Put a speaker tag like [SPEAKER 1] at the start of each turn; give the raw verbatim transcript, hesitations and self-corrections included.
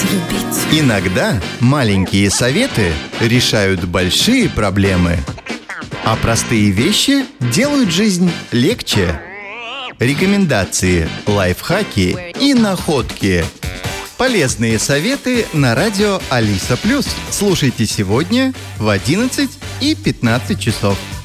[SPEAKER 1] любить.
[SPEAKER 2] Иногда маленькие советы решают большие проблемы, а простые вещи делают жизнь легче. Рекомендации, лайфхаки и находки. Полезные советы на радио Алиса Плюс. Слушайте сегодня в одиннадцать и пятнадцать часов.